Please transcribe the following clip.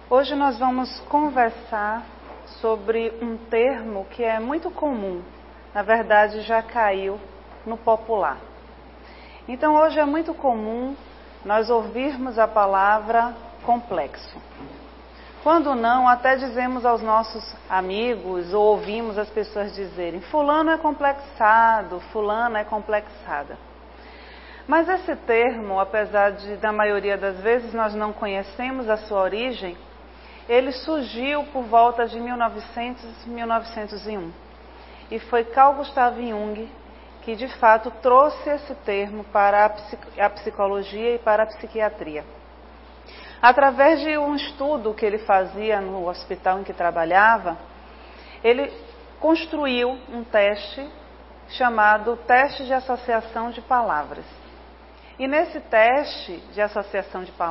Hoje nós vamos conversar sobre um termo que é muito comum, na verdade já caiu no popular. Então hoje é muito comum nós ouvirmos a palavra complexo. Quando não, até dizemos aos nossos amigos ou ouvimos as pessoas dizerem: fulano é complexado, fulana é complexada. Mas esse termo, apesar de na maioria das vezes nós não conhecemos a sua origem, ele surgiu por volta de 1900 e 1901. E foi Carl Gustav Jung que de fato trouxe esse termo para a psicologia e para a psiquiatria. Através de um estudo que ele fazia no hospital em que trabalhava, ele construiu um teste chamado teste de associação de palavras. E nesse teste de associação de palavras,